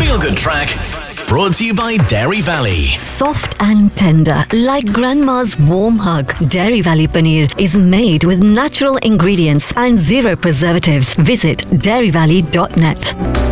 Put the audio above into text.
feel-good track brought to you by Dairy Valley. Soft and tender, like grandma's warm hug. Dairy Valley paneer is made with natural ingredients and zero preservatives. Visit dairyvalley.net.